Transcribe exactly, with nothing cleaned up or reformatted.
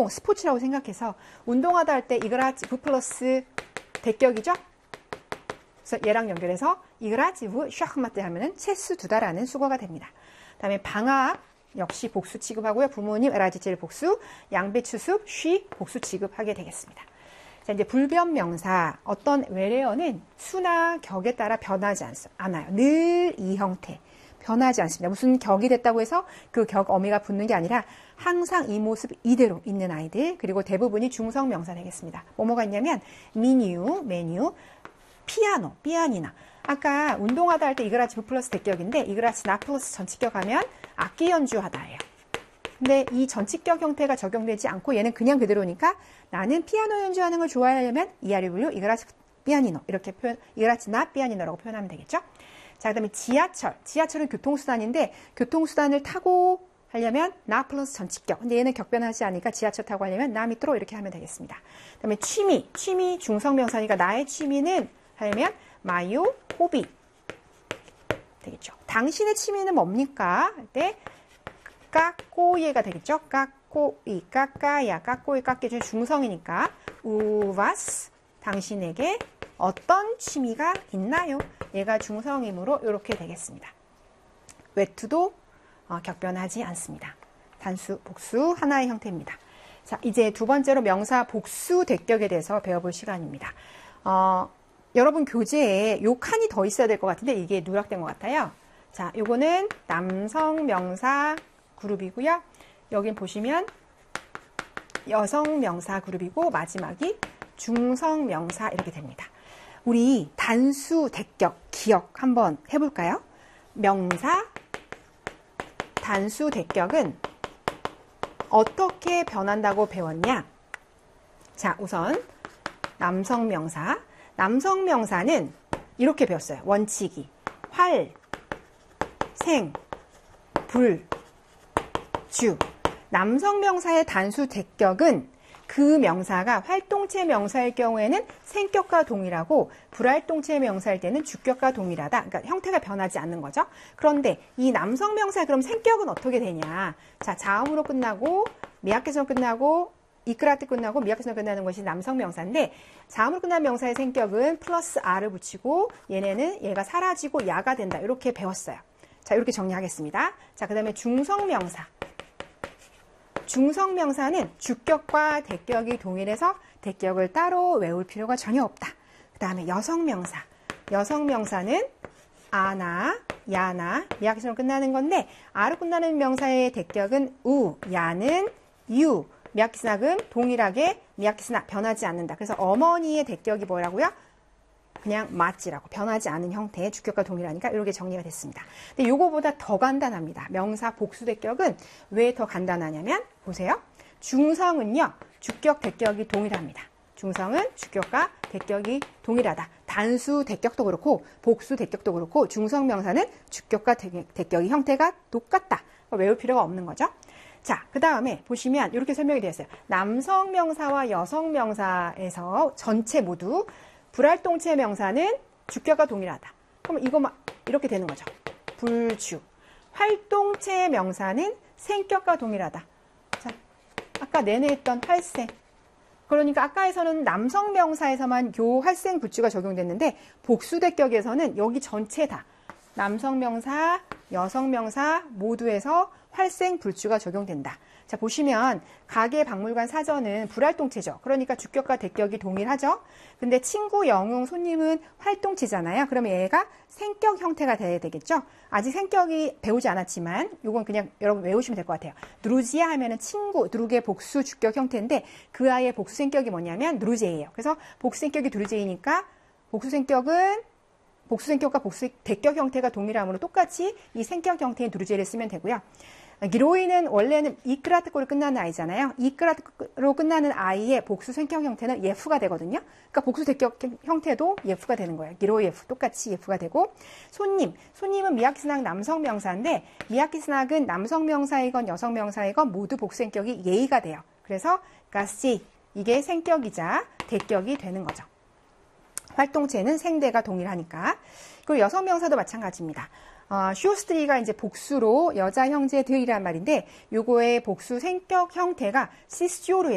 운동, 스포츠라고 생각해서 운동하다 할 때 이그라치브 플러스 대격이죠? 그래서 얘랑 연결해서 이그라치브 샤흐마트 하면은 체스 두다라는 수거가 됩니다. 다음에 방학 역시 복수 취급하고요. 부모님 에라지체를 복수, 양배추숲 쉬 복수 취급하게 되겠습니다. 자, 이제 불변명사 어떤 외래어는 수나 격에 따라 변하지 않, 않아요. 늘 이 형태 변하지 않습니다. 무슨 격이 됐다고 해서 그 격 어미가 붙는 게 아니라 항상 이 모습 이대로 있는 아이들, 그리고 대부분이 중성명사 되겠습니다. 뭐뭐가 있냐면 미뉴, 메뉴, 피아노, 피아니나. 아까 운동하다 할 때 이그라치브 플러스 대격인데 이그라치나 플러스 전치격 하면 악기 연주하다예요. 근데 이 전치격 형태가 적용되지 않고 얘는 그냥 그대로니까 나는 피아노 연주하는 걸 좋아하려면 이아리블루 이그라치 피아니노 이렇게 표현, 이그라치나 피아니노라고 표현하면 되겠죠. 자, 그다음에 지하철. 지하철은 교통수단인데 교통수단을 타고 하려면 나 플러스 전치격. 근데 얘는 격변하지 않으니까 지하철 타고 하려면 나 밑으로 이렇게 하면 되겠습니다. 그다음에 취미. 취미 중성명사니까 나의 취미는 하려면 마요 호비 되겠죠. 당신의 취미는 뭡니까? 할 때 까꼬예가 되겠죠. 까꼬이, 까까야, 까꼬이, 까깨 중성이니까 우바스 당신에게 어떤 취미가 있나요? 얘가 중성이므로 이렇게 되겠습니다. 외투도 어, 격변하지 않습니다. 단수, 복수 하나의 형태입니다. 자, 이제 두 번째로 명사 복수 대격에 대해서 배워볼 시간입니다. 어, 여러분 교재에 요 칸이 더 있어야 될 것 같은데 이게 누락된 것 같아요. 자, 요거는 남성 명사 그룹이고요. 여긴 보시면 여성 명사 그룹이고 마지막이 중성 명사 이렇게 됩니다. 우리 단수 대격 기억 한번 해볼까요? 명사 단수 대격은 어떻게 변한다고 배웠냐? 자, 우선 남성 명사. 남성 명사는 이렇게 배웠어요. 원칙이 활, 생, 불, 주. 남성 명사의 단수 대격은 그 명사가 활동체 명사일 경우에는 생격과 동일하고 불활동체 명사일 때는 주격과 동일하다. 그러니까 형태가 변하지 않는 거죠. 그런데 이 남성 명사 그럼 생격은 어떻게 되냐? 자, 자음으로 끝나고 미약계수로 끝나고 이크라트 끝나고 미약계수로 끝나는 것이 남성 명사인데 자음으로 끝난 명사의 생격은 플러스 r을 붙이고 얘네는 얘가 사라지고 야가 된다. 이렇게 배웠어요. 자, 이렇게 정리하겠습니다. 자, 그 다음에 중성 명사. 중성 명사는 주격과 대격이 동일해서 대격을 따로 외울 필요가 전혀 없다. 그 다음에 여성 명사. 여성 명사는 아나, 야나, 미약계수로 끝나는 건데 아로 끝나는 명사의 대격은 우, 야는 유, 미약기스나금 동일하게 미약기스나 변하지 않는다. 그래서 어머니의 대격이 뭐라고요? 그냥 맞지라고 변하지 않은 형태의 주격과 동일하니까 이렇게 정리가 됐습니다. 근데 요거보다 더 간단합니다. 명사 복수 대격은 왜 더 간단하냐면 보세요. 중성은요. 주격 대격이 동일합니다. 중성은 주격과 대격이 동일하다. 단수 대격도 그렇고 복수 대격도 그렇고 중성 명사는 주격과 대격이 형태가 똑같다. 외울 필요가 없는 거죠. 자, 그 다음에 보시면 이렇게 설명이 되어 있어요. 남성 명사와 여성 명사에서 전체 모두 불활동체 명사는 주격과 동일하다. 그럼 이거 막 이렇게 되는 거죠. 불주. 활동체 명사는 생격과 동일하다. 자, 아까 내내 했던 활생. 그러니까 아까에서는 남성 명사에서만 요 활생 불주가 적용됐는데 복수대격에서는 여기 전체 다 남성 명사, 여성 명사 모두에서 활생 불주가 적용된다. 자, 보시면 가게 박물관 사전은 불활동체죠. 그러니까 주격과 대격이 동일하죠. 근데 친구, 영웅, 손님은 활동체잖아요. 그러면 얘가 생격 형태가 돼야 되겠죠. 아직 생격이 배우지 않았지만 이건 그냥 여러분 외우시면 될 것 같아요. 누루지아 하면은 친구, 누룩의 복수 주격 형태인데 그 아이의 복수 생격이 뭐냐면 누루제예요. 그래서 복수 생격이 누루제이니까 복수 생격은 복수 생격과 복수 대격 형태가 동일하므로 똑같이 이 생격 형태의 누루제를 쓰면 되고요. 기로이는 원래는 이크라트코로 끝나는 아이잖아요. 이크라트코로 끝나는 아이의 복수 생격 형태는 예프가 되거든요. 그러니까 복수 대격 형태도 예프가 되는 거예요. 기로이 예프 똑같이 예프가 되고 손님, 손님은 미야키스낙 남성 명사인데 미야키스낙은 남성 명사이건 여성 명사이건 모두 복수 생격이 예의가 돼요. 그래서 가시 이게 생격이자 대격이 되는 거죠. 활동체는 생대가 동일하니까. 그리고 여성 명사도 마찬가지입니다. 어, 쇼스트리가 이제 복수로 여자 형제들이란 말인데 요거의 복수 생격 형태가 시스조르